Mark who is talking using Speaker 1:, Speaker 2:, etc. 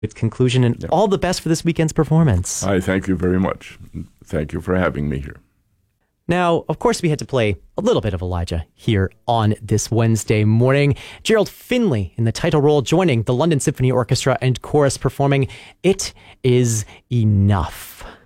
Speaker 1: Its conclusion, and all the best for this weekend's performance.
Speaker 2: I thank you very much. Thank you for having me here.
Speaker 1: Now, of course, we had to play a little bit of Elijah here on this Wednesday morning. Gerald Finley in the title role, joining the London Symphony Orchestra and chorus performing It Is Enough.